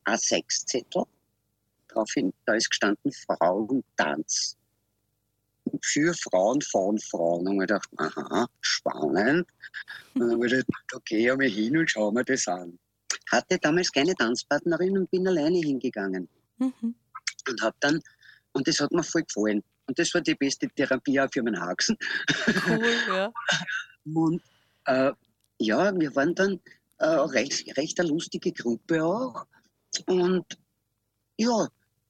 A6-Zettel. Daraufhin, da ist gestanden Frauentanz. Für Frauen, von Frauen. Und ich dachte, aha, spannend. Und dann habe ich gedacht, okay, ich mich hin und schaue mir das an. Hatte damals keine Tanzpartnerin und bin alleine hingegangen. Mhm. Und das hat mir voll gefallen. Und das war die beste Therapie auch für meinen Haxen. Cool, ja. Und ja, wir waren dann recht eine lustige Gruppe auch. Und ja,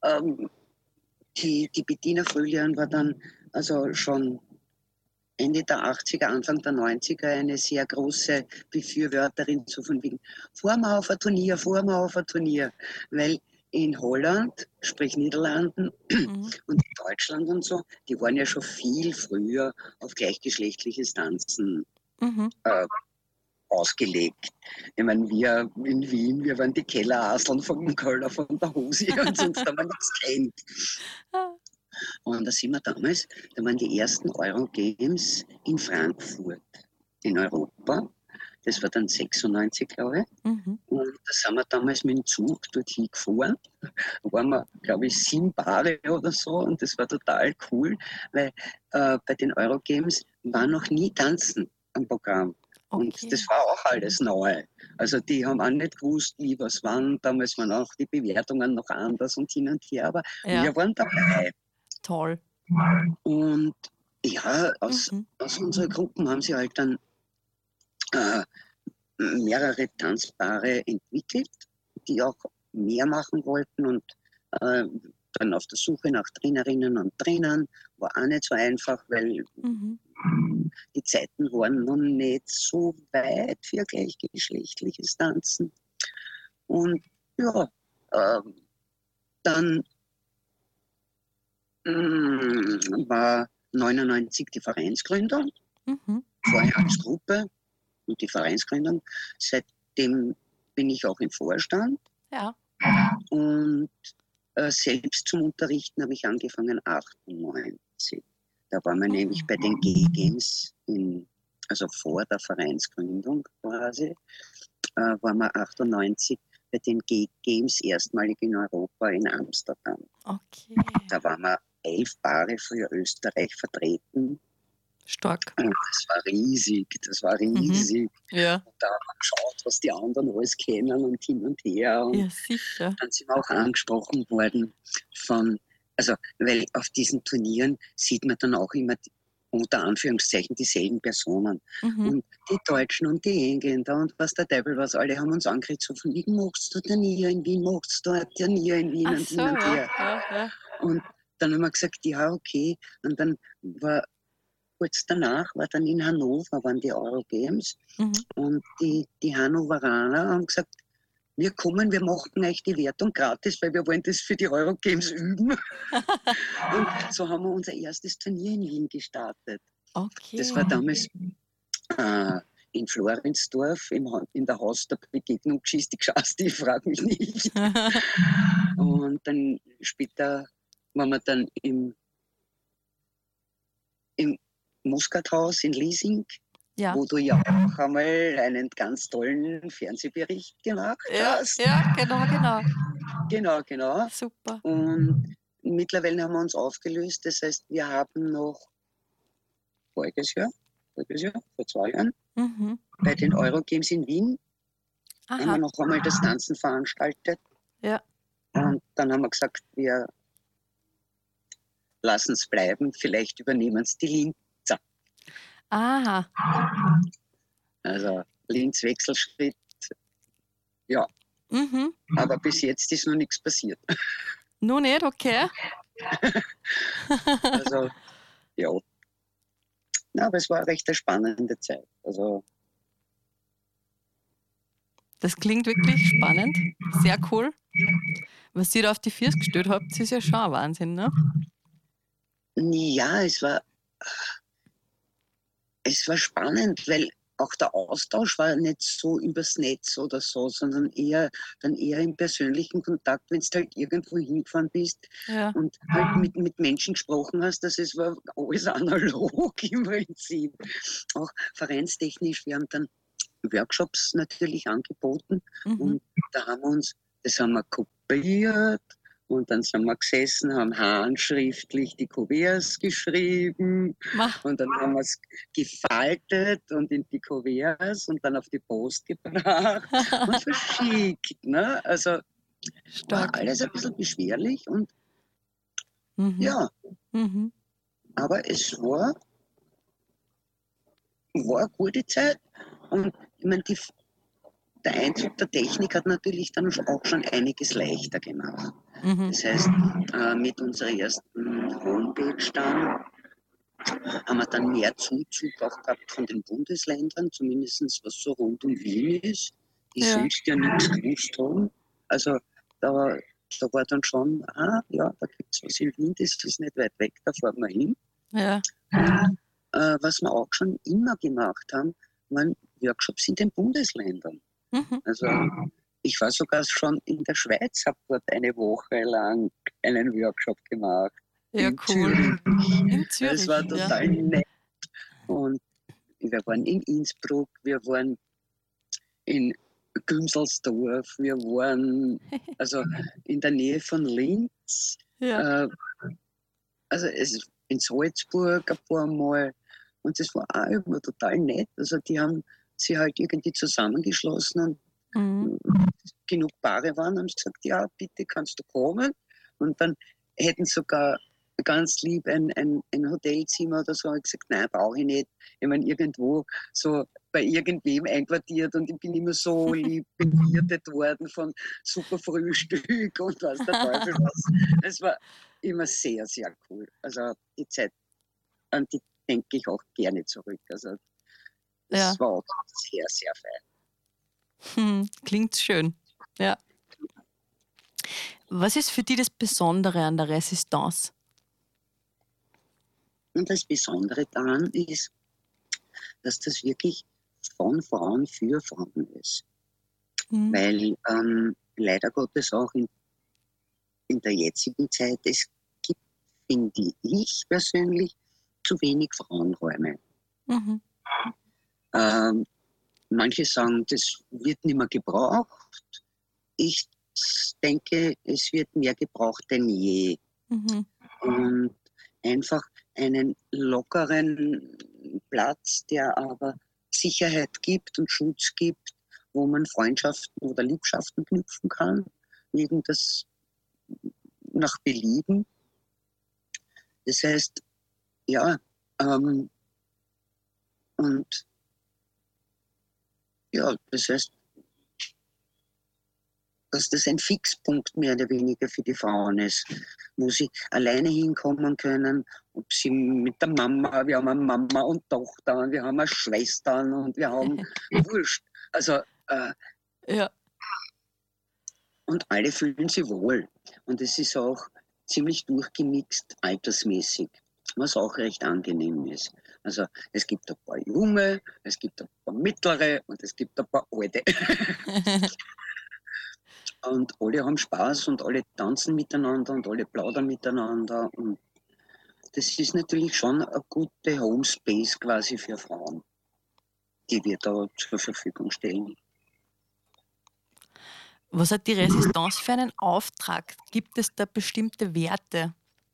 die Bettina Fröhlian war dann also schon Ende der 80er, Anfang der 90er eine sehr große Befürworterin so von wegen, fahren wir auf ein Turnier, weil in Holland, sprich Niederlanden Mhm. und Deutschland und so, die waren ja schon viel früher auf gleichgeschlechtliches Tanzen Mhm. ausgelegt. Ich meine, wir in Wien, wir waren die Kelleraseln vom Köller von der Hose und sonst haben wir nichts kennt. Ah. Und da sind wir damals, da waren die ersten Eurogames in Frankfurt in Europa. Das war dann 96, glaube ich. Mhm. Und da sind wir damals mit dem Zug dorthin gefahren. Da waren wir, glaube ich, 7 Paare oder so. Und das war total cool, weil bei den Eurogames war noch nie Tanzen am Programm. Und das Okay. war auch alles neu. Also die haben auch nicht gewusst, wie was wann. Damals waren auch die Bewertungen noch anders und hin und her. Aber Ja, wir waren dabei. toll. Und ja, Mhm. aus unseren Gruppen haben sie halt dann äh, mehrere Tanzpaare entwickelt, die auch mehr machen wollten und äh, dann auf der Suche nach Trainerinnen und Trainern war auch nicht so einfach, weil Mhm. die Zeiten waren noch nicht so weit für gleichgeschlechtliches Tanzen. Und ja, äh, dann war 99 die Vereinsgründung, Mhm. vorher als Gruppe und die Vereinsgründung. Seitdem bin ich auch im Vorstand Ja. und selbst zum Unterrichten habe ich angefangen 98. Da waren wir nämlich Mhm. bei den G-Games, also vor der Vereinsgründung quasi, waren wir 98 bei den G-Games erstmalig in Europa in Amsterdam. Okay. Da waren wir 11 Paare für Österreich vertreten. Stark. Und das war riesig, das war Mhm. riesig. Ja. Und da haben wir geschaut, was die anderen alles kennen und hin und her. Und Ja, sicher. dann sind wir auch angesprochen worden also, weil auf diesen Turnieren sieht man dann auch immer unter Anführungszeichen dieselben Personen. Mhm. Und die Deutschen und die Engländer und was der Teufel was, alle haben uns angeredet, so von wegen, machst du Turnier in Wien, machst du ein Turnier in Wien Ach und so, hin und ja, her. ja, ja. Und dann haben wir gesagt, ja, okay. Und dann war kurz danach, war dann in Hannover, waren die Eurogames. Mhm. Und die Hannoveraner haben gesagt, wir kommen, wir machen euch die Wertung gratis, weil wir wollen das für die Eurogames üben. Und so haben wir unser erstes Turnier in Wien gestartet. Das war Okay. damals in Florinsdorf in der Haus der Begegnung Geschisti Geschasti, ich frage mich nicht. Und dann später waren wir dann im Muskathaus in Liesing, Ja. wo du ja auch einmal einen ganz tollen Fernsehbericht gemacht Ja, hast. ja, genau, genau. Genau, genau. Super. Und mittlerweile haben wir uns aufgelöst. Das heißt, wir haben noch voriges Jahr, vor 2 Jahren, Mhm. bei den Eurogames in Wien, haben wir Aha. noch einmal das Tanzen veranstaltet. Ja. Und dann haben wir gesagt, wir lassen es bleiben, vielleicht übernehmen es die Linzer. Aha. Also Linz Wechselschritt, ja. Mhm. Aber bis jetzt ist noch nichts passiert. Nur nicht, okay. Also, ja. Na, aber es war recht eine spannende Zeit. Also, Das klingt wirklich spannend. Sehr cool. Was ihr da auf die Füße gestellt habt, ist ja schon ein Wahnsinn, ne? ja, es war spannend, weil auch der Austausch war nicht so übers Netz oder so, sondern eher im persönlichen Kontakt, wenn du halt irgendwo hingefahren bist Ja. und halt mit Menschen gesprochen hast, das war alles analog im Prinzip. Auch vereinstechnisch, wir haben dann Workshops natürlich angeboten Mhm. und da haben wir uns Das haben wir kopiert und dann sind wir gesessen, haben handschriftlich die Kuverts geschrieben Ma, und dann haben wir es gefaltet und in die Kuverts und dann auf die Post gebracht und verschickt. Ne? Also war stark. alles ein bisschen beschwerlich und Mhm. ja, Mhm. aber es war eine gute Zeit. Und ich meine, der Einzug der Technik hat natürlich dann auch schon einiges leichter gemacht. Mhm. Das heißt, mit unserer ersten Homepage dann haben wir dann mehr Zuzug auch gehabt von den Bundesländern, zumindest was so rund um Wien ist, die Ja. sonst ja nichts gewusst haben. Also da, da war dann schon, ja, da gibt es was in Wien, das ist nicht weit weg, da fahren wir hin. Ja. Was wir auch schon immer gemacht haben, waren Workshops in den Bundesländern. Mhm. Also ich war sogar schon in der Schweiz, habe dort eine Woche lang einen Workshop gemacht Ja, in cool. Zürich. In Das war Zürich, ja. total nett. Und wir waren in Innsbruck, wir waren in Günzelsdorf, wir waren also in der Nähe von Linz, Ja. äh, also in Salzburg ein paar Mal. Und das war auch immer total nett. Also die haben sich halt irgendwie zusammengeschlossen Mhm. und genug Paare waren, haben sie gesagt, ja, bitte kannst du kommen. Und dann hätten sogar ganz lieb ein Hotelzimmer oder so. Habe ich gesagt, nein, brauche ich nicht. Ich meine, irgendwo so bei irgendwem einquartiert und ich bin immer so lieb bewirtet worden von super Frühstück und was der Teufel was. Es war immer sehr, sehr cool. Also die Zeit, an die denke ich auch gerne zurück. Also das Ja. war auch sehr, sehr fein. Klingt schön. Ja. Was ist für dich das Besondere an der Resistance? Und das Besondere daran ist, dass das wirklich von Frauen für Frauen ist. Mhm. Weil leider Gottes auch in der jetzigen Zeit, es gibt, finde ich persönlich, zu wenig Frauenräume. Mhm. Ähm, Manche sagen, das wird nicht mehr gebraucht. Ich denke, es wird mehr gebraucht denn je. Mhm. Und einfach einen lockeren Platz, der aber Sicherheit gibt und Schutz gibt, wo man Freundschaften oder Liebschaften knüpfen kann, eben das nach Belieben. Das heißt, ja, ähm, und ja, das heißt, dass das ein Fixpunkt mehr oder weniger für die Frauen ist, wo sie alleine hinkommen können, ob sie mit der Mama, wir haben eine Mama und Tochter und wir haben eine Schwestern und wir haben Wurscht. Also, Ja. und alle fühlen sich wohl. Und es ist auch ziemlich durchgemixt altersmäßig, was auch recht angenehm ist. Also es gibt ein paar Junge, es gibt ein paar Mittlere und es gibt ein paar Alte. Und alle haben Spaß und alle tanzen miteinander und alle plaudern miteinander. Und das ist natürlich schon eine gute Homespace quasi für Frauen, die wir da zur Verfügung stellen. Was hat die Resistance für einen Auftrag? Gibt es da bestimmte Werte?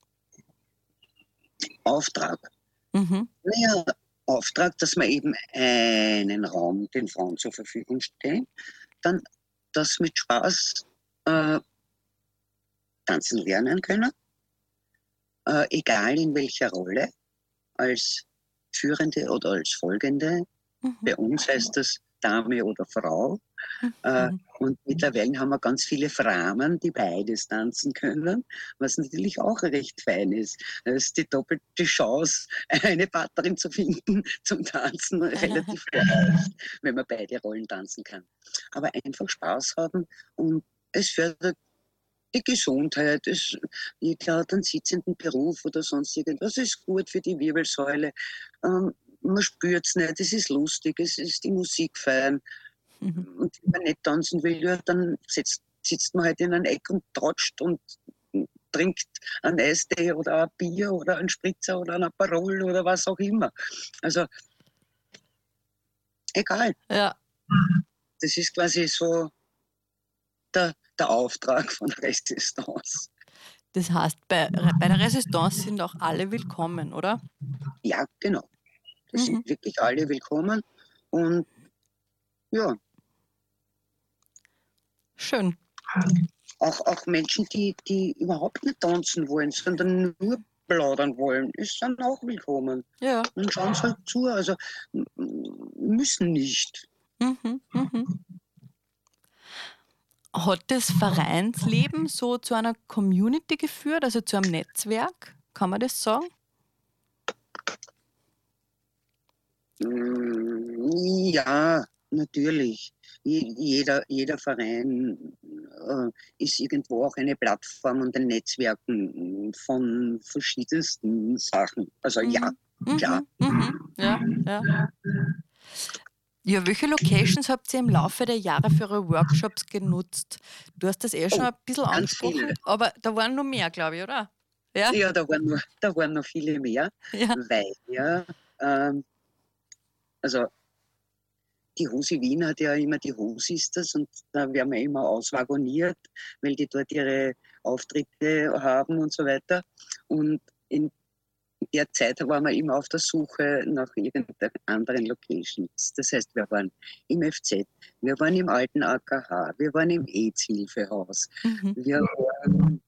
Auftrag. Mhm. Naja, Auftrag, dass wir eben einen Raum den Frauen zur Verfügung stellen, dann das mit Spaß äh, tanzen lernen können, egal in welcher Rolle, als Führende oder als Folgende. Mhm. Bei uns heißt das Dame oder Frau. Äh, Mhm. und mittlerweile haben wir ganz viele Frauen, die beides tanzen können, was natürlich auch recht fein ist. Es ist die doppelte Chance, eine Partnerin zu finden zum Tanzen relativ leicht, wenn man beide Rollen tanzen kann. Aber einfach Spaß haben und es fördert die Gesundheit, jeder hat einen sitzenden Beruf oder sonst irgendwas, das ist gut für die Wirbelsäule. Man spürt es nicht, es ist lustig, es ist die Musik fein. Mhm. Und wenn man nicht tanzen will, ja, dann sitzt man halt in einem Eck und tratscht und trinkt einen Eistee oder ein Bier oder einen Spritzer oder ein Aperol oder was auch immer. Also egal. Ja. Das ist quasi so der, der Auftrag von Resistance. Das heißt, bei der Resistance sind auch alle willkommen, oder? Ja, genau. Das Mhm. sind wirklich alle willkommen. Und ja, Schön. auch Menschen, die überhaupt nicht tanzen wollen, sondern nur plaudern wollen, ist dann auch willkommen. Ja. Und schauen sie halt zu. Also müssen nicht. Mhm. Mhm. Hat das Vereinsleben so zu einer Community geführt, also zu einem Netzwerk? Kann man das sagen? Ja, natürlich. Jeder Verein ist irgendwo auch eine Plattform und ein Netzwerken von verschiedensten Sachen. Also ja, Mhm. klar. Mhm. Mhm. Ja, ja. Ja, welche Locations habt ihr im Laufe der Jahre für eure Workshops genutzt? Du hast das schon Oh, ein bisschen ganz viele. angesprochen, aber da waren noch mehr, glaube ich, oder? Ja, Ja, da waren noch viele mehr, ja. weil ja, ähm, also die Husi Wien hat ja immer die Husistas und da werden wir immer auswagoniert, weil die dort ihre Auftritte haben und so weiter. Und in der Zeit waren wir immer auf der Suche nach irgendeinen anderen Locations. Das heißt, wir waren im FZ, wir waren im alten AKH, wir waren im AIDS-Hilfehaus, Mhm. wir waren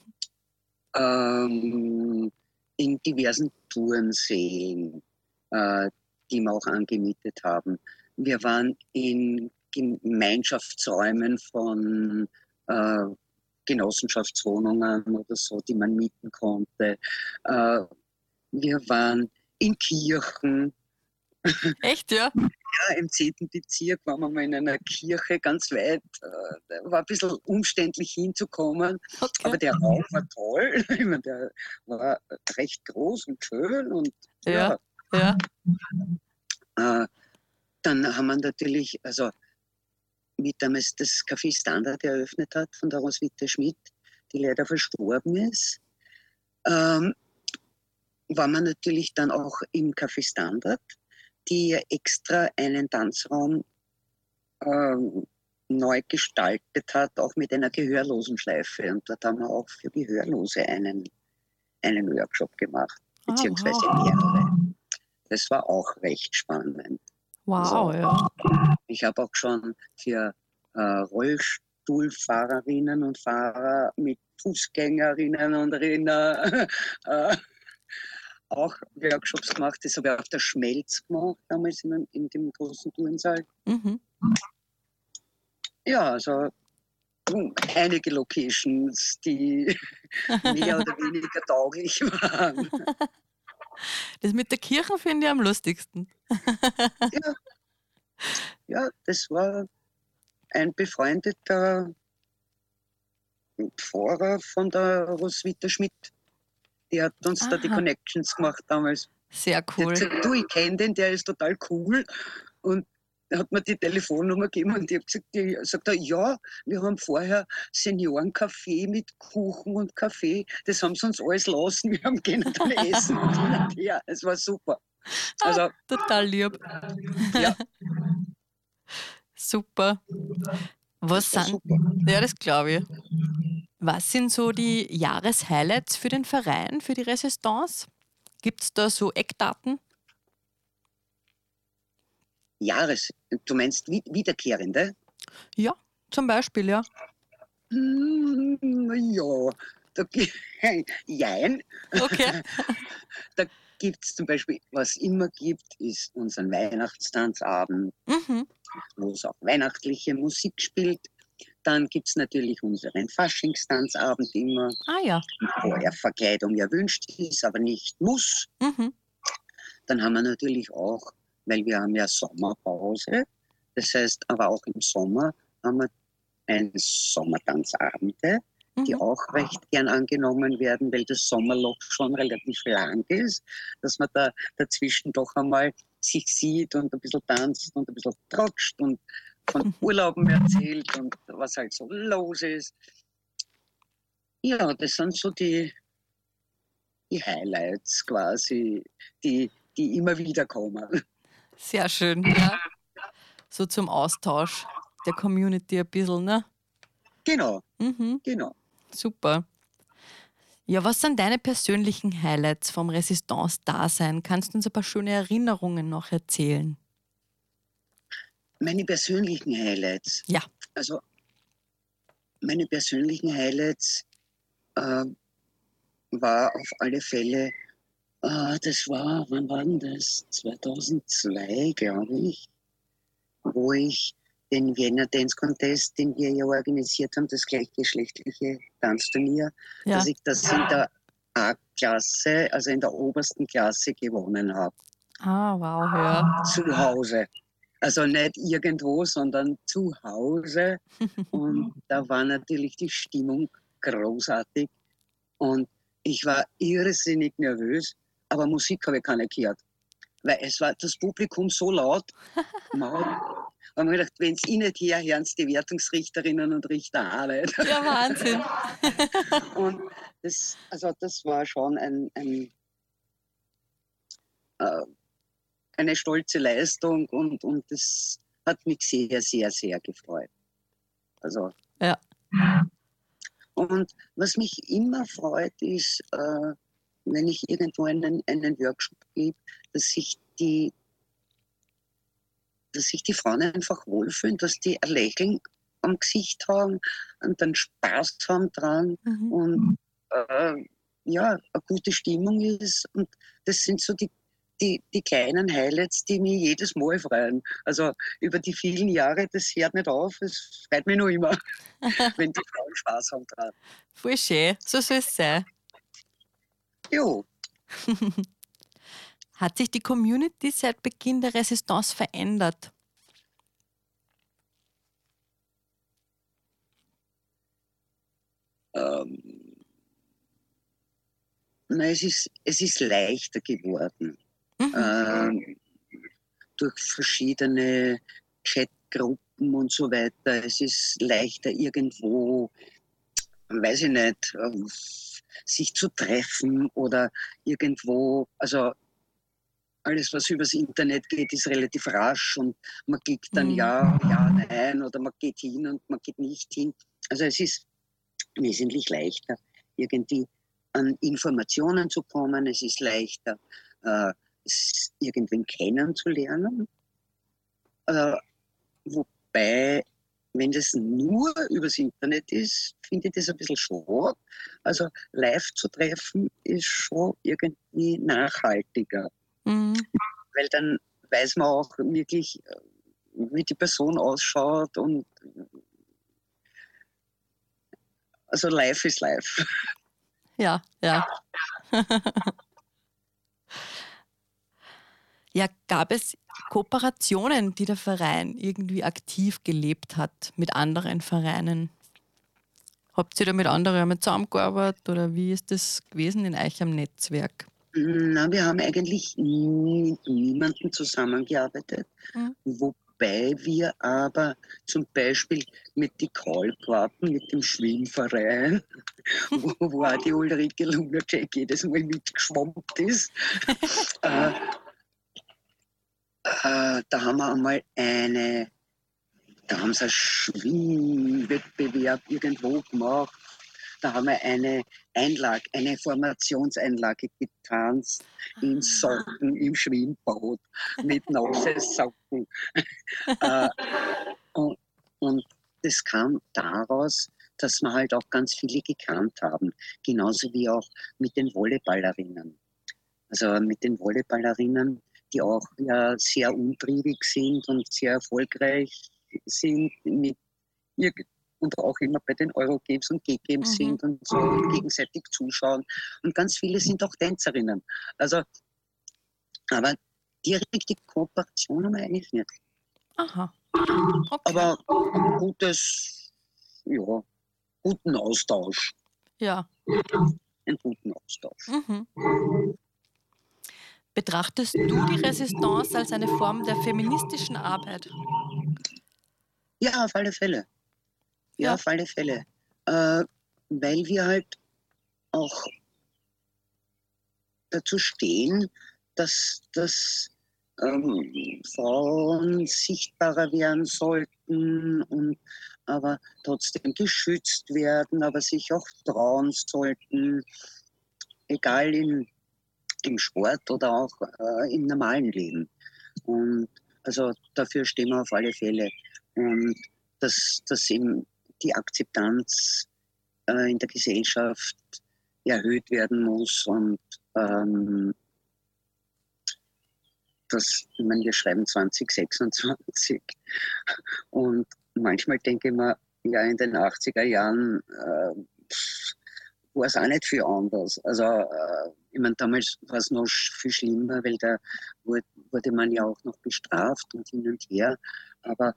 in diversen Turnsälen, äh, die wir auch angemietet haben. Wir waren in Gemeinschaftsräumen von äh, Genossenschaftswohnungen oder so, die man mieten konnte. Äh, wir waren in Kirchen. Echt, ja? Ja, im 10. Bezirk waren wir mal in einer Kirche ganz weit. War ein bisschen umständlich hinzukommen, Okay. aber der Raum war toll. Ich meine, der war recht groß und schön und Ja, ja. ja. Äh, dann haben wir natürlich, also wie damals das Café Standard eröffnet hat von der Roswitha Schmidt, die leider verstorben ist, ähm, war man natürlich dann auch im Café Standard, die ja extra einen Tanzraum ähm, neu gestaltet hat, auch mit einer Gehörlosenschleife. Und dort haben wir auch für Gehörlose einen Workshop gemacht, Ah, beziehungsweise wow. mehrere. Das war auch recht spannend. Wow, Also ja. ich habe auch schon für Rollstuhlfahrerinnen und Fahrer mit Fußgängerinnen und Rinder auch Workshops gemacht. Das habe ich auf der Schmelz gemacht, damals in dem großen Turnsaal. Mhm. Ja, also einige Locations, die mehr oder weniger tauglich waren. Das mit der Kirche finde ich am lustigsten. Ja, ja, das war ein befreundeter Pfarrer von der Roswitha Schmidt. Die hat uns da die Aha, Connections gemacht damals. sehr Die hat cool. gesagt, du, ich kenne den, der ist total cool. Und er hat mir die Telefonnummer gegeben und ich habe gesagt, sagt er, ja, wir haben vorher Seniorencafé mit Kuchen und Kaffee. Das haben sie uns alles lassen. Wir haben können dann essen und hin und her. Es war super. Ah, Also, total lieb. ja, Super. Was das war sind, super. ja, das glaube ich. Was sind so die Jahreshighlights für den Verein, für die Resistance? Gibt es da so Eckdaten? Du meinst Wiederkehrende? Ja, zum Beispiel, ja. Ja, da, jein. Okay. Da gibt es zum Beispiel, was immer gibt, ist unseren Weihnachtstanzabend, Mhm. wo es auch weihnachtliche Musik spielt. Dann gibt es natürlich unseren Faschingstanzabend immer, Ah ja. wo er Verkleidung erwünscht ist, aber nicht muss. Mhm. Dann haben wir natürlich auch, weil wir haben ja Sommerpause, das heißt aber auch im Sommer haben wir ein Sommertanzabende, die Mhm. auch recht gern angenommen werden, weil das Sommerloch schon relativ lang ist, dass man da dazwischen doch einmal sich sieht und ein bisschen tanzt und ein bisschen trotscht und von Urlauben erzählt und was halt so los ist. Ja, das sind so die Highlights quasi, die immer wieder kommen. Sehr schön, ja. So zum Austausch der Community ein bisschen, ne? Genau, Mhm. genau. Super. Ja, was sind deine persönlichen Highlights vom Resistance-Dasein? Kannst du uns ein paar schöne Erinnerungen noch erzählen? Meine persönlichen Highlights. Ja. Also meine persönlichen Highlights äh, war auf alle Fälle, das war, wann war denn das? 2002, glaube ich, wo ich den Vienna Dance Contest, den wir ja organisiert haben, das gleichgeschlechtliche Tanzturnier, dass Ja. ich das in der A-Klasse, also in der obersten Klasse gewonnen habe. Ah, wow, ja. Zu Hause. Also nicht irgendwo, sondern zu Hause. Und da war natürlich die Stimmung großartig. Und ich war irrsinnig nervös, aber Musik habe ich keine gehört. Weil es war das Publikum so laut, haben wir gedacht, wenn es ich nicht her, hören es die Wertungsrichterinnen und Richter auch nicht. Ja, Wahnsinn. Und das war schon äh, eine stolze Leistung und das hat mich sehr, sehr, sehr gefreut. Also, Ja. und was mich immer freut, ist, wenn ich irgendwo einen Workshop gebe, dass sich die, dass sich die Frauen einfach wohlfühlen, dass die ein Lächeln am Gesicht haben und dann Spaß haben dran Mhm. und äh, ja, eine gute Stimmung ist. Und das sind so die kleinen Highlights, die mich jedes Mal freuen. Also über die vielen Jahre, das hört nicht auf, es freut mich noch immer, wenn die Frauen Spaß haben dran. Voll schön. So soll es sein. Jo, Hat sich die Community seit Beginn der Resistance verändert? ähm, na, es ist leichter geworden. Mhm. Ähm, durch verschiedene Chatgruppen und so weiter. Es ist leichter irgendwo, weiß ich nicht, sich zu treffen oder irgendwo, also alles, was übers Internet geht, ist relativ rasch und man klickt dann Mhm. ja, nein oder man geht hin und man geht nicht hin. Also es ist wesentlich leichter, irgendwie an Informationen zu kommen. Es ist leichter, äh, irgendwen kennenzulernen. Äh, Wobei, wenn das nur übers Internet ist, finde ich das ein bisschen schade. Also live zu treffen ist schon irgendwie nachhaltiger, Mhm. weil dann weiß man auch wirklich, wie die Person ausschaut und also live ist live. Ja, ja. Ja, gab es Kooperationen, die der Verein irgendwie aktiv gelebt hat mit anderen Vereinen? Habt ihr da mit anderen einmal zusammengearbeitet oder wie ist das gewesen in eurem Netzwerk? Na, wir haben eigentlich mit niemandem zusammengearbeitet, Mhm. wobei wir aber zum Beispiel mit die Kalkwappen, mit dem Schwimmverein, wo auch die Ulrike Lunacek jedes Mal mitgeschwommt ist. Äh, da haben wir einmal da haben sie einen Schwimmwettbewerb irgendwo gemacht. Da haben wir eine Formationseinlage getanzt in Ah. Socken im Schwimmbad mit nassen Socken. Äh, und, und das kam daraus, dass wir halt auch ganz viele gekannt haben. Genauso wie auch mit den Volleyballerinnen. Also mit den Volleyballerinnen, die auch ja sehr umtriebig sind und sehr erfolgreich sind mit ihr und auch immer bei den Eurogames und G-Games Mhm. sind und so und gegenseitig zuschauen. Und ganz viele sind auch Tänzerinnen. Also, aber direkte Kooperation haben wir eigentlich nicht. Aha, okay. Aber gutes, ja, guten Austausch. Ja. Einen guten Austausch. Mhm. Betrachtest du die Resistance als eine Form der feministischen Arbeit? Ja, auf alle Fälle. Ja, Ja. auf alle Fälle. Äh, weil wir halt auch dazu stehen, dass Frauen sichtbarer werden sollten und aber trotzdem geschützt werden, aber sich auch trauen sollten, egal im Sport oder auch im normalen Leben. Und also dafür stehen wir auf alle Fälle. Und dass eben die Akzeptanz in der Gesellschaft erhöht werden muss und ich meine, wir schreiben 2026 und manchmal denke ich mir, ja, in den 80er Jahren war es auch nicht viel anders. Also, ich meine, damals war es noch viel schlimmer, weil da wurde man ja auch noch bestraft und hin und her. Aber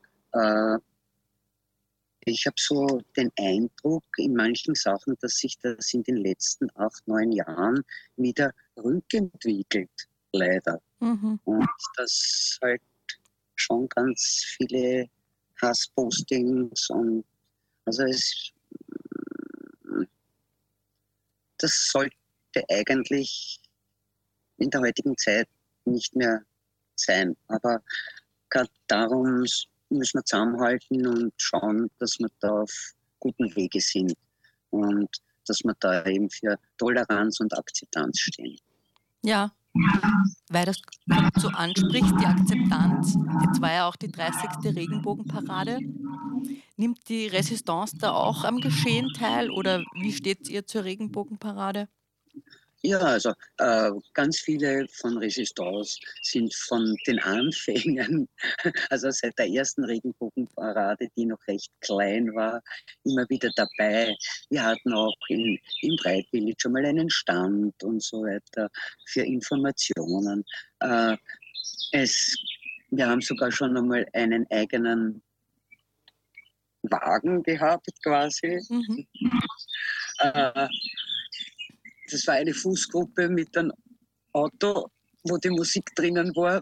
ich habe so den Eindruck in manchen Sachen, dass sich das in den letzten 8, 9 Jahren wieder rückentwickelt, leider. Mhm. Und dass halt schon ganz viele Hasspostings und also das sollte eigentlich in der heutigen Zeit nicht mehr sein. Aber gerade darum müssen wir zusammenhalten und schauen, dass wir da auf guten Wege sind und dass wir da eben für Toleranz und Akzeptanz stehen. Ja, weil das gerade so ansprichst, die Akzeptanz. Jetzt war ja auch die 30. Regenbogenparade. Nimmt die Resistance da auch am Geschehen teil oder wie steht ihr zur Regenbogenparade? Ja, also ganz viele von Resistance sind von den Anfängen, also seit der ersten Regenbogenparade, die noch recht klein war, immer wieder dabei. Wir hatten auch im Bright Village schon mal einen Stand und so weiter für Informationen. Äh, wir haben sogar schon einmal einen eigenen Wagen gehabt, quasi. Mhm. Äh, Das war eine Fußgruppe mit einem Auto, wo die Musik drinnen war.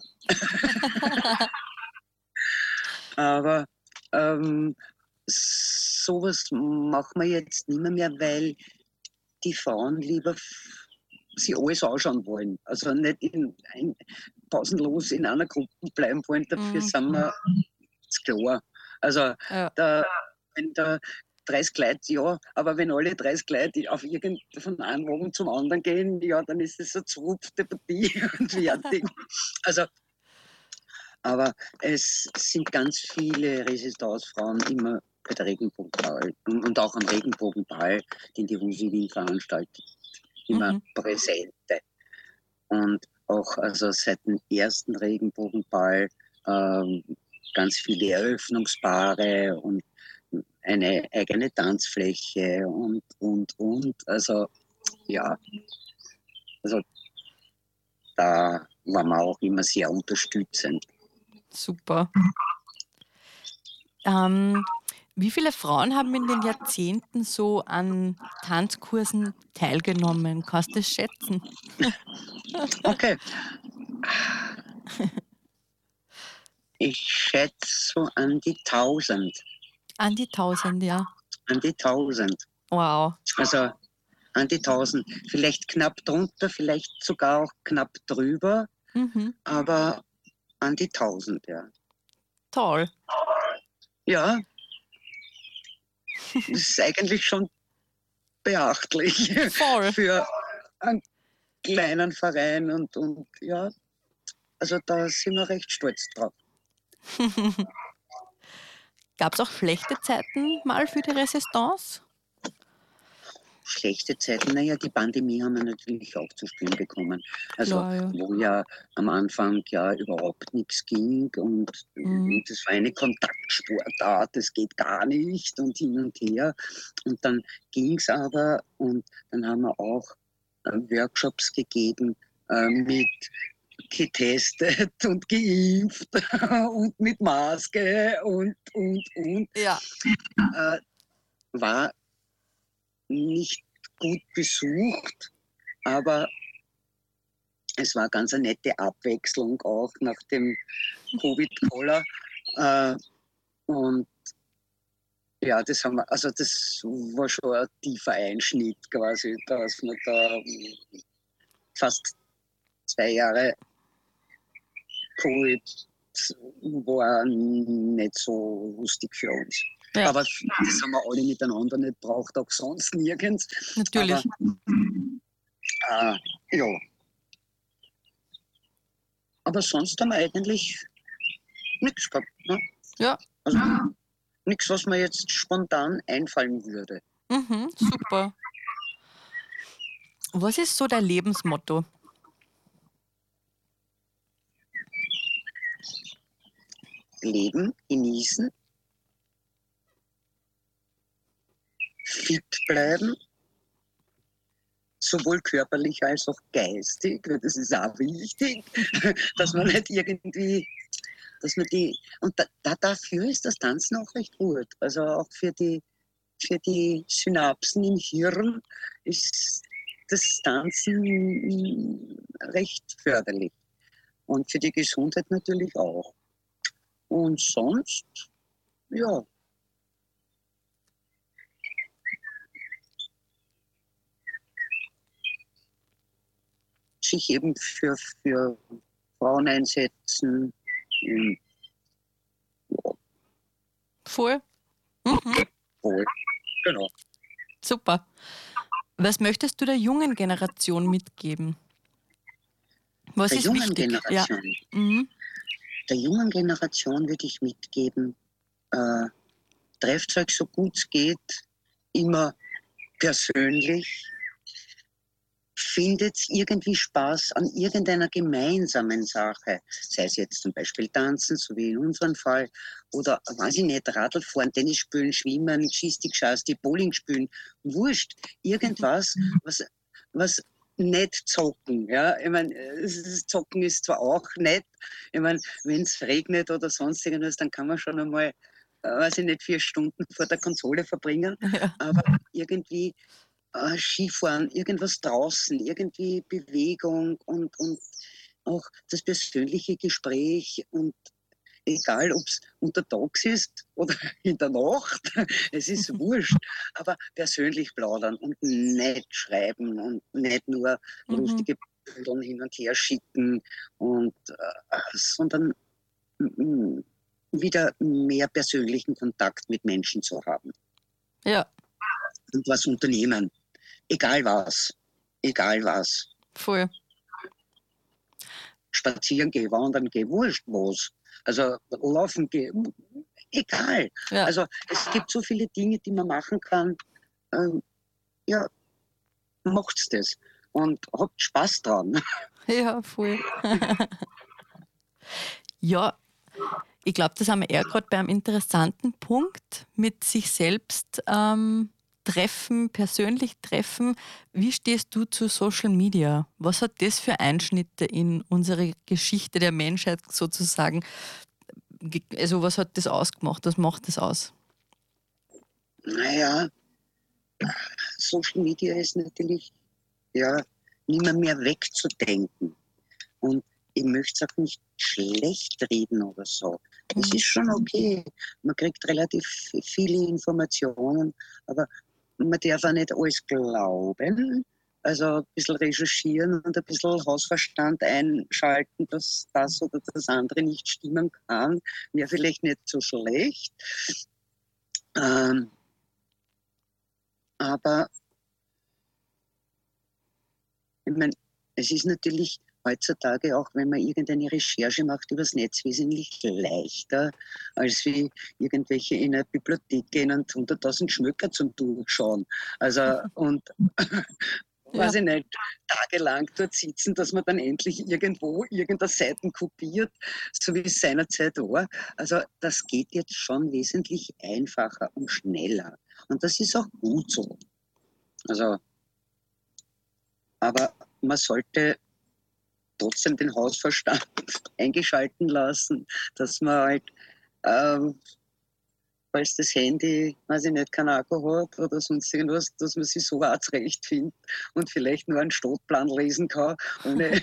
Aber sowas machen wir jetzt nicht mehr, weil die Frauen lieber sie alles anschauen wollen. Also nicht pausenlos in einer Gruppe bleiben wollen, dafür Mhm. sind wir zu klar. Also Ja. wenn da 30 Leute, ja, aber wenn alle 30 Leute von einem Wagen zum anderen gehen, ja, dann ist es eine zerrupfte Partie und fertig. Also, aber es sind ganz viele Resistance-Frauen immer bei der Regenbogenball und auch am Regenbogenball, den die Husi Wien veranstaltet, immer Mhm. präsente. Und auch also seit dem ersten Regenbogenball ähm, ganz viele Eröffnungspaare und eine eigene Tanzfläche und. Also ja, also da waren wir auch immer sehr unterstützend. Super. Ähm, wie viele Frauen haben in den Jahrzehnten so an Tanzkursen teilgenommen? Kannst du das schätzen? Okay, ich schätze so an die 1000. An die 1000, ja. An die 1000. Wow. Also an die 1000. Vielleicht knapp drunter, vielleicht sogar auch knapp drüber, Mhm. aber an die 1000, ja. Toll. Ja, das ist eigentlich schon beachtlich Voll. für einen kleinen Verein und ja, also da sind wir recht stolz drauf. Gab es auch schlechte Zeiten mal für die Resistance? Schlechte Zeiten, naja, die Pandemie haben wir natürlich auch zu spüren bekommen. Also Klar, ja. wo ja am Anfang ja überhaupt nichts ging und Mhm. das war eine Kontaktsportart, das geht gar nicht und hin und her. Und dann ging es aber und dann haben wir auch Workshops gegeben mit getestet und geimpft und mit Maske und. Ja. Äh, war nicht gut besucht, aber es war ganz eine nette Abwechslung auch nach dem Covid-Koller. Äh, und ja, das war schon ein tiefer Einschnitt quasi, dass wir da fast 2 Jahre Covid war nicht so lustig für uns. Ja, Aber das haben wir alle miteinander nicht braucht, auch sonst nirgends. natürlich. Aber ja, aber sonst haben wir eigentlich nichts gehabt. Ne? Ja, Also nichts, was mir jetzt spontan einfallen würde. super. Was ist so dein Lebensmotto? Leben, genießen, fit bleiben, sowohl körperlich als auch geistig, weil das ist auch wichtig, dass man nicht irgendwie, dass man die, und dafür ist das Tanzen auch recht gut. Also auch für die Synapsen im Hirn ist das Tanzen recht förderlich. Und für die Gesundheit natürlich auch. Und sonst, ja, sich eben für Frauen einsetzen. Mhm. Voll. Mhm. Wohl. Genau. Super. Was möchtest du der jungen Generation mitgeben? Was Der ist jungen wichtig? Ja. Generation, Mhm. der jungen Generation würde ich mitgeben, äh, trefft euch so gut es geht, immer persönlich, findet irgendwie Spaß an irgendeiner gemeinsamen Sache, sei es jetzt zum Beispiel Tanzen, so wie in unserem Fall, oder, weiß ich nicht, Radl fahren, Tennis spielen, Schwimmen, Geschisti, Geschasti, Bowling spielen, wurscht, irgendwas, was nicht zocken, ja, ich meine, das Zocken ist zwar auch nett, ich meine, wenn es regnet oder sonst irgendwas, dann kann man schon einmal, weiß ich nicht, 4 Stunden vor der Konsole verbringen, Ja. aber irgendwie Skifahren, irgendwas draußen, irgendwie Bewegung und auch das persönliche Gespräch und egal, ob es untertags ist oder in der Nacht, es ist wurscht, aber persönlich plaudern und nicht schreiben und nicht nur Mhm. lustige Bilder hin und her schicken und sondern wieder mehr persönlichen Kontakt mit Menschen zu haben Ja, und was unternehmen. Egal was. Egal was. voll. Spazieren gehen, wandern gehen, wurscht was. Also laufen gehen, egal. Ja, Also es gibt so viele Dinge, die man machen kann. Ähm, ja, macht's das. Und habt Spaß dran. ja, voll. Ja, ich glaube, das haben wir eher gerade bei einem interessanten Punkt mit sich selbst treffen, persönlich treffen. Wie stehst du zu Social Media? Was hat das für Einschnitte in unsere Geschichte der Menschheit sozusagen? Also was hat das ausgemacht? Was macht das aus? Naja, Social Media ist natürlich ja nimmer mehr wegzudenken. Und ich möchte es auch nicht schlecht reden oder so. Es Mhm. ist schon okay. Man kriegt relativ viele Informationen, aber man darf auch nicht alles glauben. Also ein bisschen recherchieren und ein bisschen Hausverstand einschalten, dass das oder das andere nicht stimmen kann, wäre vielleicht nicht so schlecht. Ähm, aber ich meine, es ist natürlich heutzutage auch, wenn man irgendeine Recherche macht übers Netz, wesentlich leichter, als wie irgendwelche in eine Bibliothek gehen und 100.000 Schmöcker zum Durchschauen. Also, und weiß Ja, ich nicht, tagelang dort sitzen, dass man dann endlich irgendwo irgendeine Seiten kopiert, so wie es seinerzeit war. Also, das geht jetzt schon wesentlich einfacher und schneller. Und das ist auch gut so. Also, aber man sollte trotzdem den Hausverstand eingeschalten lassen, dass man halt, ähm, falls das Handy, weiß ich nicht, keinen Akku hat oder sonst irgendwas, dass man sich so auch zurechtfindet und vielleicht nur einen Stadtplan lesen kann, ohne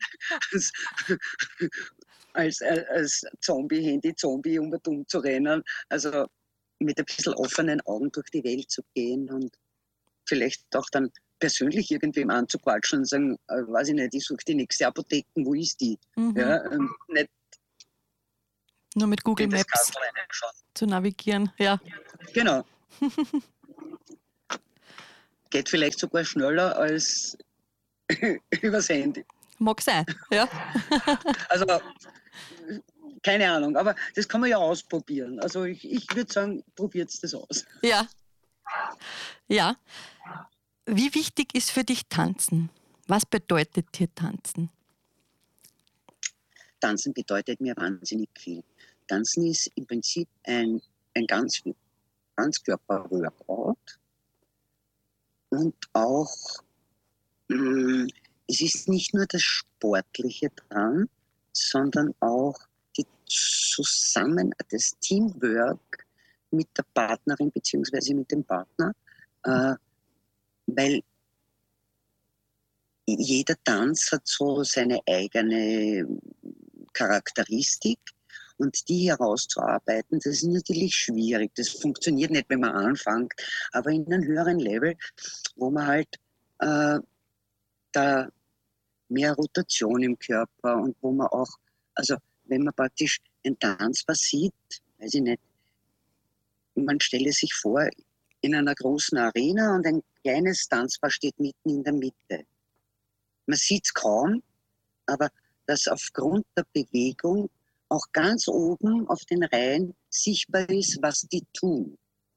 als Zombie, Handy-Zombie um und um zu rennen. Also mit ein bisschen offenen Augen durch die Welt zu gehen und vielleicht auch dann persönlich irgendwem anzuquatschen und sagen, weiß ich nicht, ich suche die nächste Apotheke, wo ist die? mhm. Ja, nicht Nur mit Google in das Maps Kastel reinschauen. zu navigieren. Ja. Genau. Geht vielleicht sogar schneller als übers Handy. Mag sein. Ja. Also, keine Ahnung, aber das kann man ja ausprobieren. Also ich würde sagen, probiert das aus. Ja. Ja. Wie wichtig ist für dich Tanzen? Was bedeutet dir Tanzen? Tanzen bedeutet mir wahnsinnig viel. Tanzen ist im Prinzip ein Ganzkörper-Workout und auch, es ist nicht nur das Sportliche dran, sondern auch das Teamwork mit der Partnerin bzw. mit dem Partner, weil jeder Tanz hat so seine eigene Charakteristik und die herauszuarbeiten, das ist natürlich schwierig. Das funktioniert nicht, wenn man anfängt, aber in einem höheren Level, wo man halt da mehr Rotation im Körper und wo man auch, also wenn man praktisch ein Tanzpaar sieht, weiß ich nicht, man stelle sich vor, in einer großen Arena und ein kleines Tanzpaar steht mitten in der Mitte. Man sieht es kaum, aber dass aufgrund der Bewegung auch ganz oben auf den Reihen sichtbar ist, was die tun.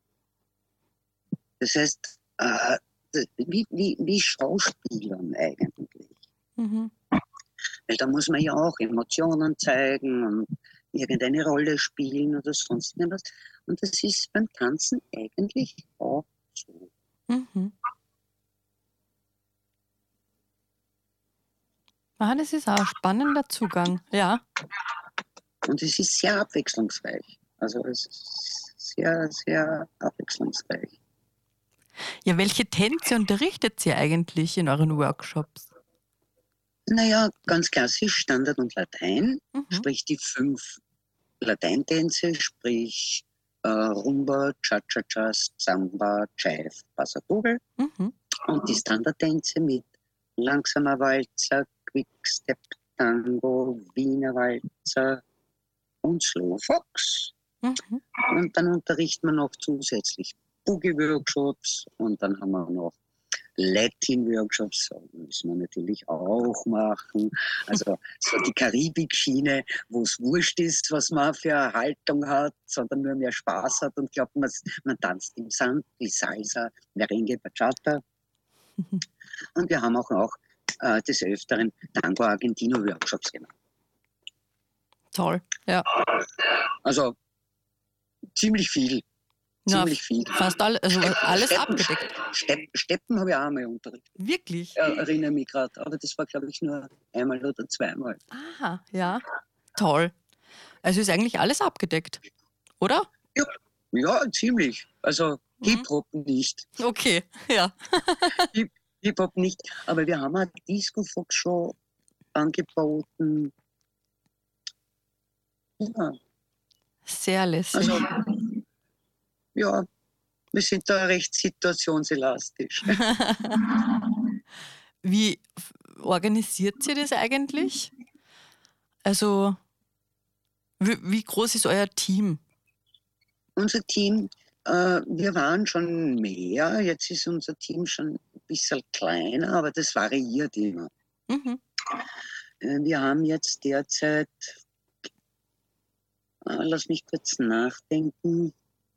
Das heißt, wie Schauspielern eigentlich. Mhm. Weil da muss man ja auch Emotionen zeigen und irgendeine Rolle spielen oder sonst irgendwas. Und das ist beim Tanzen eigentlich auch so. Mhm. Ah, das ist auch ein spannender Zugang. Ja. Und es ist sehr abwechslungsreich. Also es ist sehr, sehr abwechslungsreich. Ja, welche Tänze unterrichtet ihr eigentlich in euren Workshops? Naja, ganz klassisch Standard und Latein, Mhm. sprich die 5 Lateintänze, sprich Rumba, Cha-Cha-Cha, Samba, Jive, Pasadobel Mhm. und die Standardtänze mit langsamer Walzer, Quickstep, Tango, Wiener Walzer und Slow Fox. Mhm. Und dann unterrichten wir noch zusätzlich Boogie-Workshops und dann haben wir noch Latin-Workshops, müssen wir natürlich auch machen. Also so die Karibik-Schiene, wo es wurscht ist, was man für eine Haltung hat, sondern nur mehr Spaß hat und glaubt, man tanzt im Sand, wie Salsa, Merengue, Bachata. Und wir haben auch des Öfteren Tango Argentino-Workshops gemacht. Toll. Ja. Also ziemlich viel. Ja, Ziemlich viel. fast also alles abgedeckt. Steppen habe ich auch einmal unterrichtet. Wirklich? Erinnere mich gerade. Aber das war, glaube ich, nur einmal oder zweimal. Aha, ja. Toll. Also ist eigentlich alles abgedeckt, oder? Ja, ja, ziemlich. Also Mhm. Hip-Hop nicht. Okay, ja. Hip-Hop nicht. Aber wir haben eine Disco-Fox-Show angeboten. Ja, Sehr lässig. also ja, wir sind da recht situationselastisch. Wie organisiert ihr das eigentlich? Also, wie groß ist euer Team? Unser Team, wir waren schon mehr, jetzt ist unser Team schon ein bisschen kleiner, aber das variiert immer. Mhm. Wir haben jetzt derzeit, lass mich kurz nachdenken,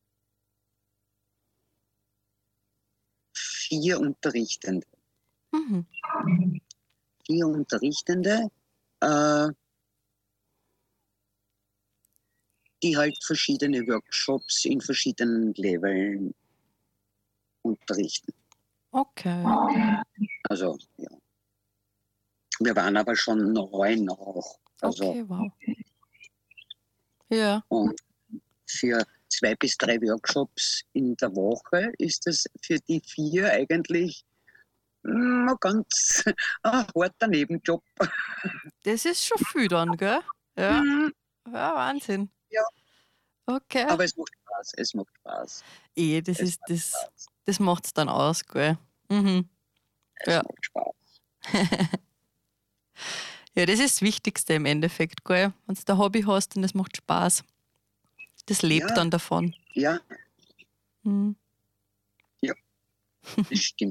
4 Unterrichtende. Mhm. 4 Unterrichtende, äh, die halt verschiedene Workshops in verschiedenen Leveln unterrichten. Okay. Also, ja. Wir waren aber schon 9 auch. Also, Okay, wow. Ja. und für 2 bis 3 Workshops in der Woche ist es für die 4 eigentlich ein ganz harter Nebenjob. Das ist schon viel dann, gell? Ja. Mhm. Ja, Wahnsinn. Ja, Okay. aber es macht Spaß. Es macht Spaß. Das Es ist macht das, Spaß. das macht's dann aus, gell? Mhm. Es Ja. macht Spaß. Ja, das ist das Wichtigste im Endeffekt, gell? Wenn du ein Hobby hast und es macht Spaß. Das lebt Ja, dann davon. ja, Hm. ja, das stimmt.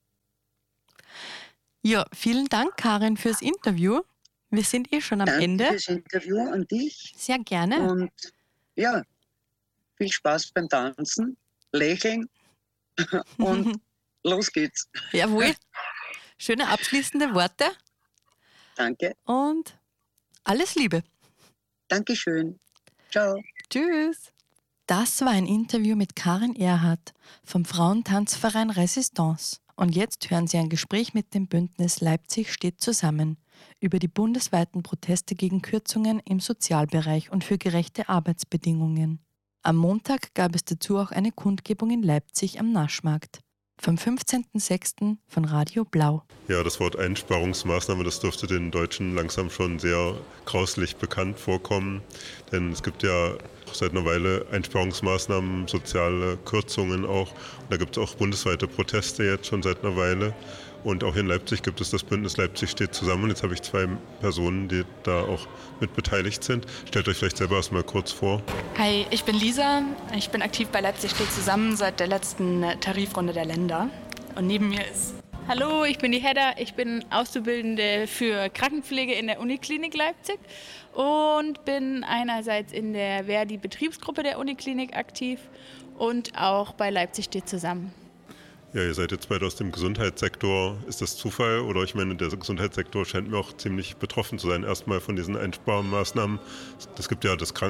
Ja, vielen Dank, Karin, fürs Interview. Wir sind schon am Danke Ende. fürs Interview an dich Sehr gerne. und ja, viel Spaß beim Tanzen, Lächeln und los geht's. Jawohl. Schöne abschließende Worte Danke, und alles Liebe. Dankeschön. Ciao. Tschüss. Das war ein Interview mit Karin Erhardt vom Frauentanzverein Resistance. Und jetzt hören Sie ein Gespräch mit dem Bündnis Leipzig steht zusammen über die bundesweiten Proteste gegen Kürzungen im Sozialbereich und für gerechte Arbeitsbedingungen. Am Montag gab es dazu auch eine Kundgebung in Leipzig am Naschmarkt. Vom 15.06. von Radio Blau. Ja, das Wort Einsparungsmaßnahme, das dürfte den Deutschen langsam schon sehr grauslich bekannt vorkommen. Denn es gibt ja seit einer Weile Einsparungsmaßnahmen, soziale Kürzungen auch. Und da gibt es auch bundesweite Proteste jetzt schon seit einer Weile. Und auch in Leipzig gibt es das Bündnis Leipzig steht zusammen. Und jetzt habe ich 2 Personen, die da auch mit beteiligt sind. Stellt euch vielleicht selber erst mal kurz vor. Hi, ich bin Lisa. Ich bin aktiv bei Leipzig steht zusammen seit der letzten Tarifrunde der Länder. Und neben mir ist... Hallo, ich bin die Hedda. Ich bin Auszubildende für Krankenpflege in der Uniklinik Leipzig und bin einerseits in der Verdi-Betriebsgruppe der Uniklinik aktiv und auch bei Leipzig steht zusammen. Ja, ihr seid jetzt beide aus dem Gesundheitssektor. Ist das Zufall? Oder ich meine, der Gesundheitssektor scheint mir auch ziemlich betroffen zu sein. Erstmal von diesen Einsparmaßnahmen. Es gibt ja das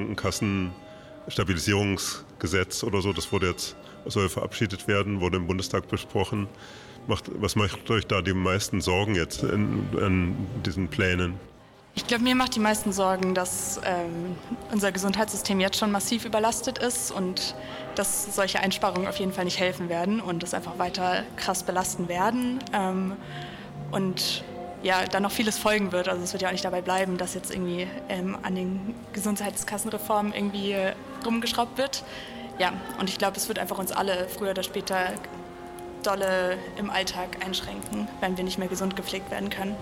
Krankenkassenstabilisierungsgesetz oder so. Das soll verabschiedet werden, wurde im Bundestag besprochen. Was macht euch da die meisten Sorgen jetzt an diesen Plänen? Ich glaube, mir macht die meisten Sorgen, dass unser Gesundheitssystem jetzt schon massiv überlastet ist und dass solche Einsparungen auf jeden Fall nicht helfen werden und es einfach weiter krass belasten werden. Und ja, dann noch vieles folgen wird. Also es wird ja auch nicht dabei bleiben, dass jetzt irgendwie an den Gesundheitskassenreformen irgendwie rumgeschraubt wird. Ja, und ich glaube, es wird einfach uns alle früher oder später dolle im Alltag einschränken, wenn wir nicht mehr gesund gepflegt werden können.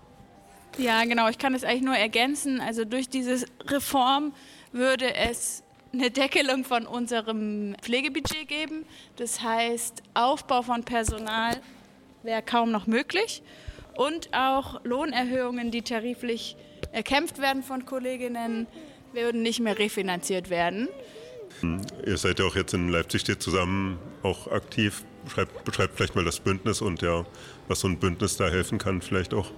Ja, genau. Ich kann es eigentlich nur ergänzen. Also durch diese Reform würde es eine Deckelung von unserem Pflegebudget geben. Das heißt, Aufbau von Personal wäre kaum noch möglich. Und auch Lohnerhöhungen, die tariflich erkämpft werden von Kolleginnen, würden nicht mehr refinanziert werden. Ihr seid ja auch jetzt in Leipzig steht zusammen auch aktiv. Beschreibt vielleicht mal das Bündnis und ja, was so ein Bündnis da helfen kann vielleicht auch.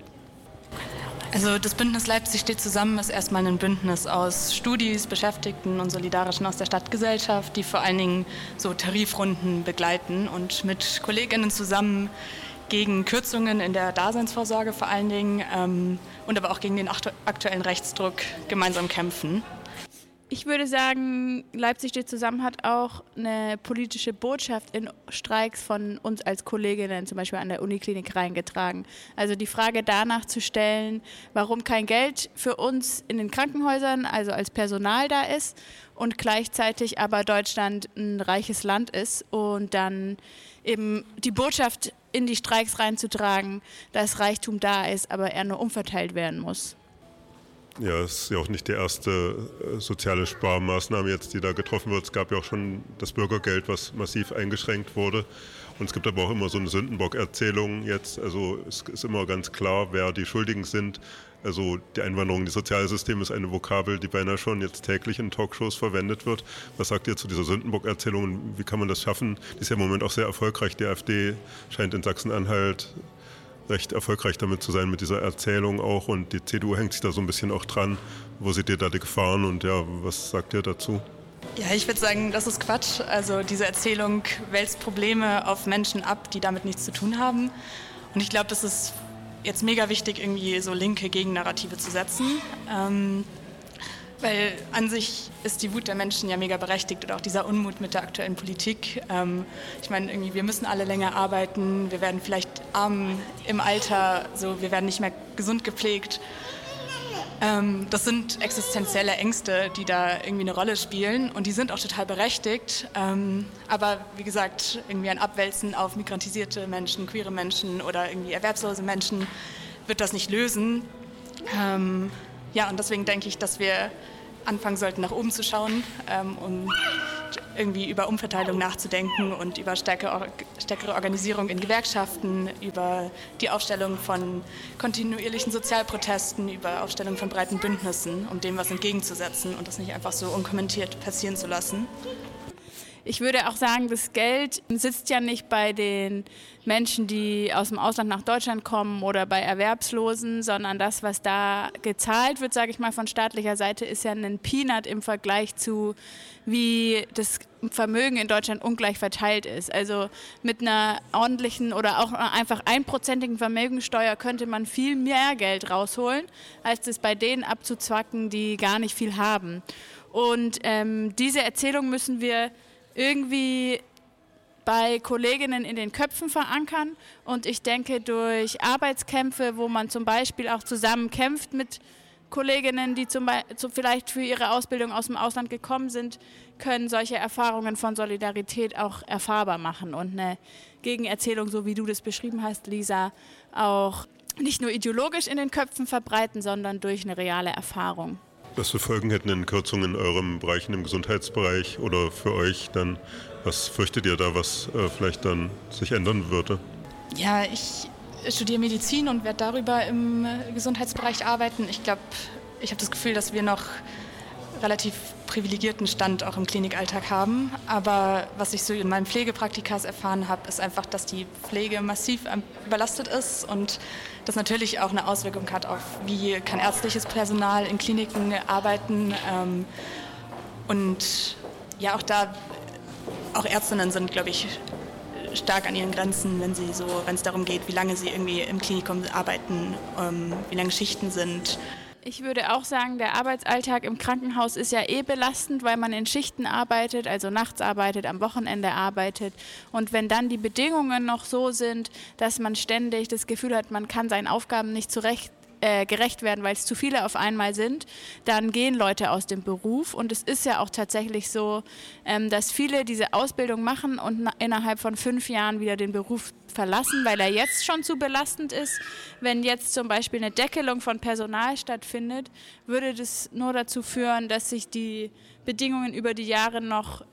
Also das Bündnis Leipzig steht zusammen ist erstmal ein Bündnis aus Studis, Beschäftigten und Solidarischen aus der Stadtgesellschaft, die vor allen Dingen so Tarifrunden begleiten und mit Kolleginnen zusammen gegen Kürzungen in der Daseinsvorsorge vor allen Dingen und aber auch gegen den aktuellen Rechtsdruck gemeinsam kämpfen. Ich würde sagen, Leipzig steht zusammen hat auch eine politische Botschaft in Streiks von uns als Kolleginnen, zum Beispiel an der Uniklinik, reingetragen. Also die Frage danach zu stellen, warum kein Geld für uns in den Krankenhäusern, also als Personal da ist und gleichzeitig aber Deutschland ein reiches Land ist und dann eben die Botschaft in die Streiks reinzutragen, dass Reichtum da ist, aber er nur umverteilt werden muss. Ja, es ist ja auch nicht die erste soziale Sparmaßnahme jetzt, die da getroffen wird. Es gab ja auch schon das Bürgergeld, was massiv eingeschränkt wurde. Und es gibt aber auch immer so eine Sündenbock-Erzählung jetzt. Also es ist immer ganz klar, wer die Schuldigen sind. Also die Einwanderung in die Sozialsysteme ist eine Vokabel, die beinahe schon jetzt täglich in Talkshows verwendet wird. Was sagt ihr zu dieser Sündenbock-Erzählung? Wie kann man das schaffen? Die ist ja im Moment auch sehr erfolgreich. Die AfD scheint in Sachsen-Anhalt recht erfolgreich damit zu sein, mit dieser Erzählung auch. Und die CDU hängt sich da so ein bisschen auch dran. Wo seht ihr da die Gefahren und ja, was sagt ihr dazu? Ja, ich würde sagen, das ist Quatsch. Also diese Erzählung wälzt Probleme auf Menschen ab, die damit nichts zu tun haben. Und ich glaube, das ist jetzt mega wichtig, irgendwie so linke Gegennarrative zu setzen. Weil an sich ist die Wut der Menschen ja mega berechtigt oder auch dieser Unmut mit der aktuellen Politik. Ich meine, irgendwie, wir müssen alle länger arbeiten, wir werden vielleicht arm im Alter, so, wir werden nicht mehr gesund gepflegt. Das sind existenzielle Ängste, die da irgendwie eine Rolle spielen und die sind auch total berechtigt. Aber wie gesagt, irgendwie ein Abwälzen auf migrantisierte Menschen, queere Menschen oder irgendwie erwerbslose Menschen wird das nicht lösen. Ja, und deswegen denke ich, dass wir anfangen sollten, nach oben zu schauen, um irgendwie über Umverteilung nachzudenken und über stärkere Organisierung in Gewerkschaften, über die Aufstellung von kontinuierlichen Sozialprotesten, über Aufstellung von breiten Bündnissen, um dem was entgegenzusetzen und das nicht einfach so unkommentiert passieren zu lassen. Ich würde auch sagen, das Geld sitzt ja nicht bei den Menschen, die aus dem Ausland nach Deutschland kommen oder bei Erwerbslosen, sondern das, was da gezahlt wird, sage ich mal, von staatlicher Seite, ist ja ein Peanut im Vergleich zu, wie das Vermögen in Deutschland ungleich verteilt ist. Also mit einer ordentlichen oder auch einfach 1%igen Vermögensteuer könnte man viel mehr Geld rausholen, als das bei denen abzuzwacken, die gar nicht viel haben. Und diese Erzählung müssen wir irgendwie bei Kolleginnen in den Köpfen verankern. Und ich denke, durch Arbeitskämpfe, wo man zum Beispiel auch zusammen kämpft mit Kolleginnen, die vielleicht für ihre Ausbildung aus dem Ausland gekommen sind, können solche Erfahrungen von Solidarität auch erfahrbar machen und eine Gegenerzählung, so wie du das beschrieben hast, Lisa, auch nicht nur ideologisch in den Köpfen verbreiten, sondern durch eine reale Erfahrung. Was für Folgen hätten denn Kürzungen in eurem Bereich, im Gesundheitsbereich oder für euch dann? Was fürchtet ihr da, was vielleicht dann sich ändern würde? Ja, ich studiere Medizin und werde darüber im Gesundheitsbereich arbeiten. Ich glaube, ich habe das Gefühl, dass wir noch relativ privilegierten Stand auch im Klinikalltag haben. Aber was ich so in meinen Pflegepraktikas erfahren habe, ist einfach, dass die Pflege massiv überlastet ist und das natürlich auch eine Auswirkung hat auf, wie kann ärztliches Personal in Kliniken arbeiten. Und ja, auch Ärztinnen sind, glaube ich, stark an ihren Grenzen, wenn es darum geht, wie lange sie irgendwie im Klinikum arbeiten, wie lange Schichten sind. Ich würde auch sagen, der Arbeitsalltag im Krankenhaus ist ja belastend, weil man in Schichten arbeitet, also nachts arbeitet, am Wochenende arbeitet. Und wenn dann die Bedingungen noch so sind, dass man ständig das Gefühl hat, man kann seinen Aufgaben nicht gerecht werden, weil es zu viele auf einmal sind, dann gehen Leute aus dem Beruf. Und es ist ja auch tatsächlich so, dass viele diese Ausbildung machen und innerhalb von 5 Jahren wieder den Beruf verlassen, weil er jetzt schon zu belastend ist. Wenn jetzt zum Beispiel eine Deckelung von Personal stattfindet, würde das nur dazu führen, dass sich die Bedingungen über die Jahre noch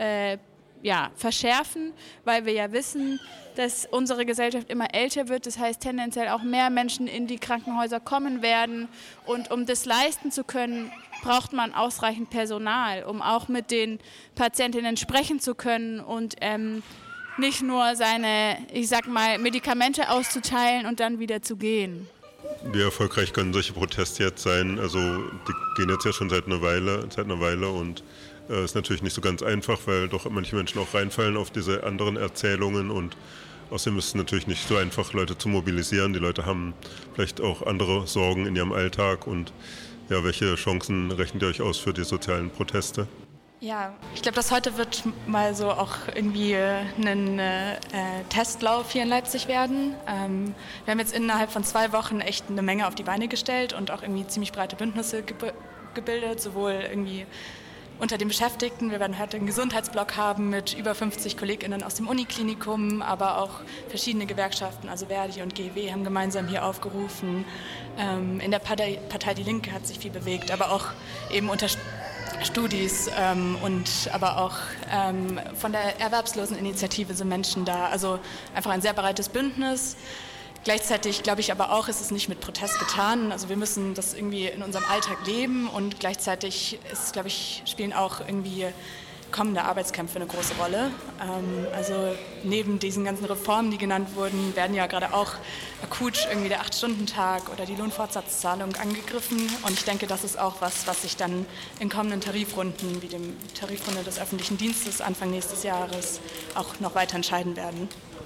verschärfen, weil wir ja wissen, dass unsere Gesellschaft immer älter wird. Das heißt, tendenziell auch mehr Menschen in die Krankenhäuser kommen werden. Und um das leisten zu können, braucht man ausreichend Personal, um auch mit den Patientinnen sprechen zu können und nicht nur seine, Medikamente auszuteilen und dann wieder zu gehen. Wie erfolgreich können solche Proteste jetzt sein? Also die gehen jetzt ja schon seit einer Weile und ist natürlich nicht so ganz einfach, weil doch manche Menschen auch reinfallen auf diese anderen Erzählungen und außerdem ist es natürlich nicht so einfach, Leute zu mobilisieren. Die Leute haben vielleicht auch andere Sorgen in ihrem Alltag und ja, welche Chancen rechnet ihr euch aus für die sozialen Proteste? Ja, ich glaube, das heute wird mal so auch irgendwie ein Testlauf hier in Leipzig werden. Wir haben jetzt innerhalb von 2 Wochen echt eine Menge auf die Beine gestellt und auch irgendwie ziemlich breite Bündnisse gebildet, sowohl irgendwie unter den Beschäftigten. Wir werden heute einen Gesundheitsblock haben mit über 50 KollegInnen aus dem Uniklinikum, aber auch verschiedene Gewerkschaften, also Verdi und GEW haben gemeinsam hier aufgerufen. In der Partei Die Linke hat sich viel bewegt, aber auch eben unter Studis und aber auch von der Erwerbsloseninitiative sind Menschen da. Also einfach ein sehr breites Bündnis. Gleichzeitig glaube ich aber auch, ist es nicht mit Protest getan. Also wir müssen das irgendwie in unserem Alltag leben und gleichzeitig spielen auch irgendwie kommende Arbeitskämpfe eine große Rolle. Also neben diesen ganzen Reformen, die genannt wurden, werden ja gerade auch akut irgendwie der 8-Stunden-Tag oder die Lohnfortsatzzahlung angegriffen. Und ich denke, das ist auch was sich dann in kommenden Tarifrunden, wie dem Tarifrunde des öffentlichen Dienstes Anfang nächstes Jahres, auch noch weiter entscheiden werden.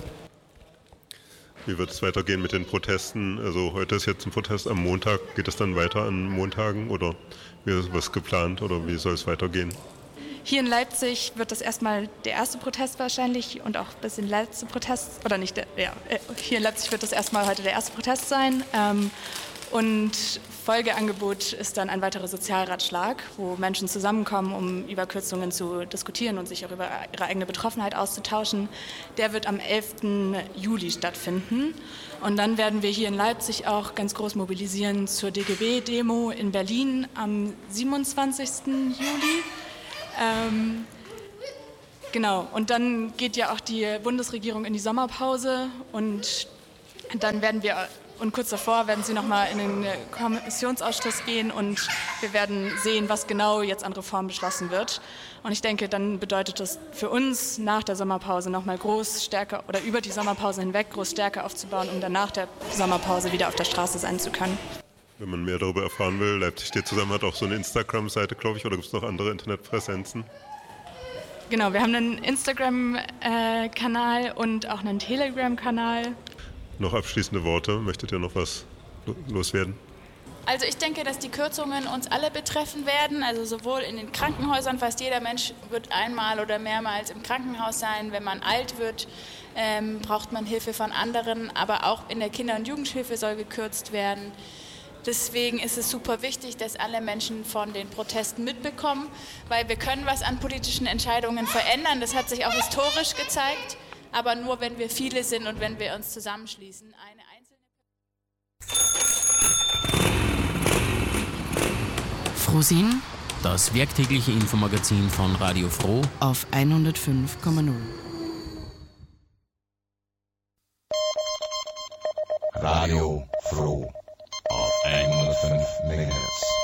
Wie wird es weitergehen mit den Protesten? Also heute ist jetzt ein Protest am Montag. Geht es dann weiter an Montagen oder wie ist was geplant oder wie soll es weitergehen? Hier in Leipzig wird das erstmal der erste Protest wahrscheinlich und auch bis den letzte Protest, oder nicht, hier in Leipzig wird das erstmal heute der erste Protest sein. Und Folgeangebot ist dann ein weiterer Sozialratschlag, wo Menschen zusammenkommen, um über Kürzungen zu diskutieren und sich auch über ihre eigene Betroffenheit auszutauschen. Der wird am 11. Juli stattfinden. Und dann werden wir hier in Leipzig auch ganz groß mobilisieren zur DGB-Demo in Berlin am 27. Juli. Genau, und dann geht ja auch die Bundesregierung in die Sommerpause und dann kurz davor werden sie nochmal in den Kommissionsausschuss gehen und wir werden sehen, was genau jetzt an Reformen beschlossen wird. Und ich denke, dann bedeutet das für uns nach der Sommerpause nochmal groß stärker oder über die Sommerpause hinweg groß Stärke aufzubauen, um dann nach der Sommerpause wieder auf der Straße sein zu können. Wenn man mehr darüber erfahren will, Leipzig steht zusammen hat auch so eine Instagram-Seite, glaube ich, oder gibt es noch andere Internetpräsenzen? Genau, wir haben einen Instagram-Kanal und auch einen Telegram-Kanal. Noch abschließende Worte. Möchtet ihr noch was loswerden? Also ich denke, dass die Kürzungen uns alle betreffen werden, also sowohl in den Krankenhäusern, fast jeder Mensch wird einmal oder mehrmals im Krankenhaus sein. Wenn man alt wird, braucht man Hilfe von anderen, aber auch in der Kinder- und Jugendhilfe soll gekürzt werden. Deswegen ist es super wichtig, dass alle Menschen von den Protesten mitbekommen, weil wir können was an politischen Entscheidungen verändern. Das hat sich auch historisch gezeigt, aber nur, wenn wir viele sind und wenn wir uns zusammenschließen. Frohsinn, das werktägliche Infomagazin von Radio Froh auf 105,0. Radio Froh auf 105 MHz.